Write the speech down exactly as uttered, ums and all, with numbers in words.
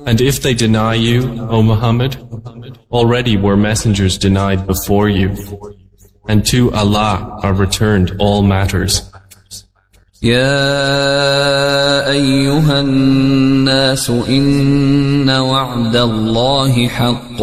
And if they deny you, O Muhammad, already were messengers denied before you, and to Allah are returned all matters. يا أيها الناس إن وعد الله حق